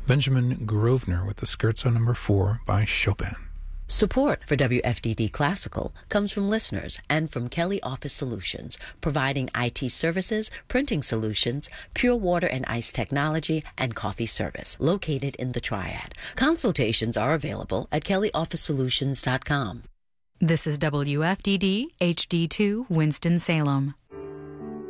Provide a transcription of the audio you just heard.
Benjamin Grosvenor with the Scherzo No. 4 by Chopin. Support for WFDD Classical comes from listeners and from Kelly Office Solutions, providing IT services, printing solutions, pure water and ice technology, and coffee service, located in the Triad. Consultations are available at kellyofficesolutions.com. This is WFDD HD2 Winston-Salem.